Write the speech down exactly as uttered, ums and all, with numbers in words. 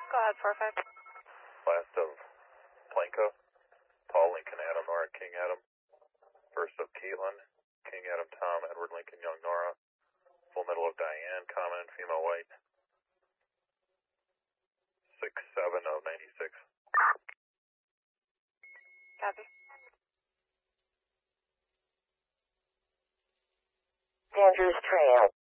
Go ahead, four five. Last of Planko, Paul Lincoln Adam, Nora King Adam. First of Caitlin, King Adam Tom, Edward Lincoln Young Nora. Full middle of Diane, common and female white. six seven of ninety-six. Copy. Andrews Trail.